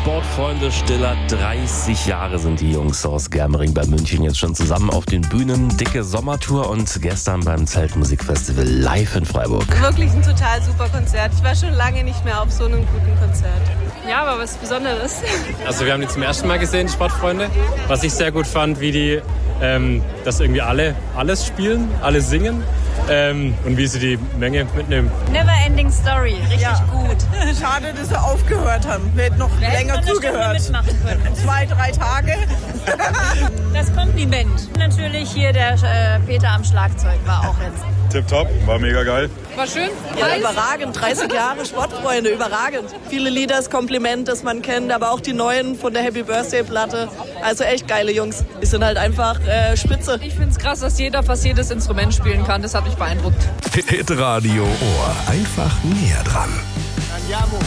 Sportfreunde Stiller, 30 Jahre sind die Jungs aus Germering bei München jetzt schon zusammen auf den Bühnen. Dicke Sommertour und gestern beim Zeltmusikfestival live in Freiburg. Wirklich ein total super Konzert. Ich war schon lange nicht mehr auf so einem guten Konzert. Ja, war was Besonderes. Also wir haben die zum ersten Mal gesehen, Sportfreunde. Was ich sehr gut fand, wie die das irgendwie alles spielen, alle singen und wie sie die Menge mitnehmen. Never-ending Story, richtig gut. Schade, dass sie aufgehört haben. Wir hätten noch länger zugehört. 2, 3 Tage. Das Kompliment. Natürlich hier der Peter am Schlagzeug war auch jetzt. Tipptopp, war mega geil. War schön. Ja, überragend. 30 Jahre Sportfreunde, überragend. Viele Lieder, das Kompliment, das man kennt, aber auch die neuen von der Happy Birthday Platte. Also echt geile Jungs. Die sind halt einfach spitze. Ich finde es krass, dass jeder fast jedes Instrument spielen kann. Das hat mich beeindruckt. Hitradio Ohr. Einfach näher dran.